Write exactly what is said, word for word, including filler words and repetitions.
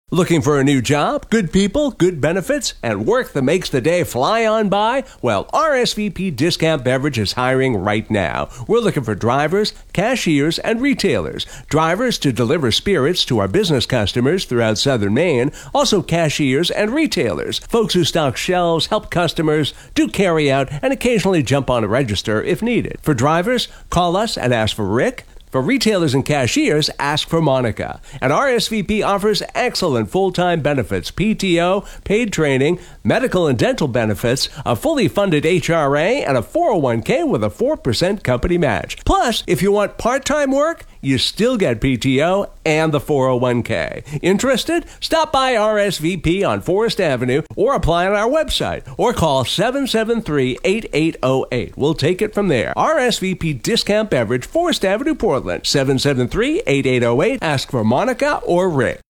Looking for a new job, good people, good benefits, and work that makes the day fly on by? Well, R S V P Discount Beverage is hiring right now. We're looking for drivers, cashiers, and retailers. Drivers to deliver spirits to our business customers throughout southern Maine. Also cashiers and retailers. Folks who stock shelves, help customers, do carry out, and occasionally jump on a register if needed. For drivers, call us and ask for Rick. For retailers and cashiers, ask for Monica. And R S V P offers excellent full-time benefits, P T O, paid training, medical and dental benefits, a fully funded H R A, and a four oh one k with a four percent company match. Plus, if you want part-time work, you still get P T O and the four oh one k. Interested? Stop by R S V P on Forest Avenue or apply on our website or call seven seven three, eight eight zero eight. We'll take it from there. R S V P Discount Beverage, Forest Avenue, Portland, seven seven three, eight eight zero eight. Ask for Monica or Rick.